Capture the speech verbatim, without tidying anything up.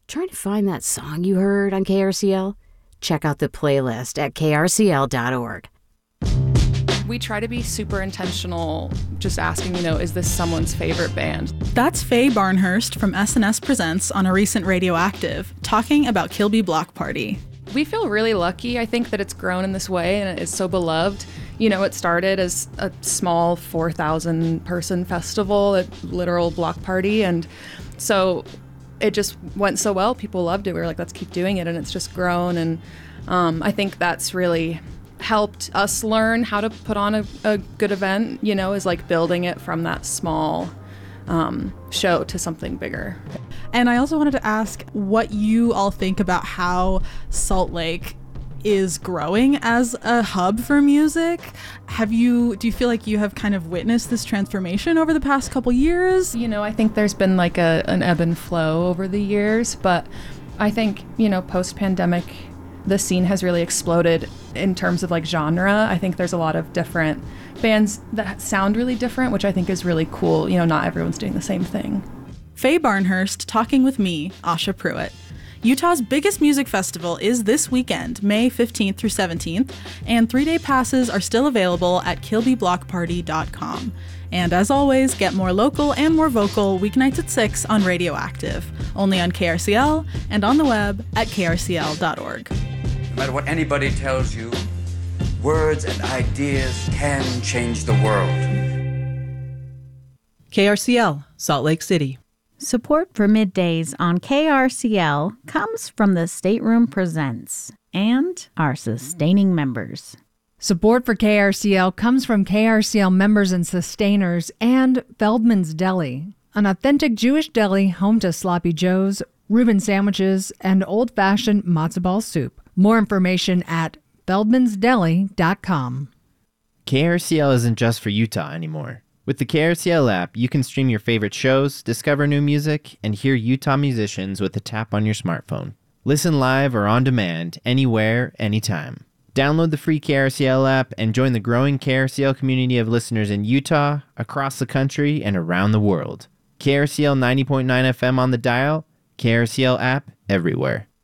Trying to find that song you heard on K R C L? Check out the playlist at k r c l dot org. We try to be super intentional, just asking, you know, is this someone's favorite band? That's Faye Barnhurst from S N S Presents on a recent Radioactive, talking about Kilby Block Party. We feel really lucky, I think, that it's grown in this way and it is so beloved. You know, it started as a small four thousand person festival, a literal block party, and so it just went so well. People loved it. We were like, let's keep doing it, and it's just grown, and um, I think that's really helped us learn how to put on a, a good event, you know, is like building it from that small um, show to something bigger. And I also wanted to ask what you all think about how Salt Lake is growing as a hub for music. Have you, do you feel like you have kind of witnessed this transformation over the past couple years? You know, I think there's been like a an ebb and flow over the years, but I think, you know, post-pandemic, the scene has really exploded in terms of like genre. I think there's a lot of different bands that sound really different, which I think is really cool. You know, not everyone's doing the same thing. Faye Barnhurst talking with me, Asha Pruitt. Utah's biggest music festival is this weekend, May fifteenth through seventeenth, and three-day passes are still available at kilby block party dot com. And as always, get more local and more vocal weeknights at six on Radioactive, only on K R C L and on the web at k r c l dot org. No matter what anybody tells you, words and ideas can change the world. K R C L, Salt Lake City. Support for Middays on K R C L comes from the Stateroom Presents and our sustaining members. Support for K R C L comes from K R C L members and sustainers and Feldman's Deli, an authentic Jewish deli home to sloppy joes, Reuben sandwiches, and old-fashioned matzo ball soup. More information at feldmans deli dot com. K R C L isn't just for Utah anymore. With the K R C L app, you can stream your favorite shows, discover new music, and hear Utah musicians with a tap on your smartphone. Listen live or on demand, anywhere, anytime. Download the free K R C L app and join the growing K R C L community of listeners in Utah, across the country, and around the world. K R C L ninety point nine F M on the dial, K R C L app everywhere.